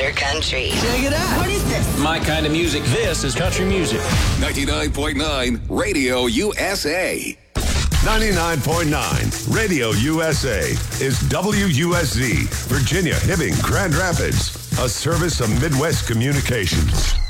Mr. Country. Check it out. What is this? My kind of music. This is country music. 99.9 Radio USA. 99.9 Radio USA is WUSZ, Virginia, Hibbing, Grand Rapids, a service of Midwest Communications.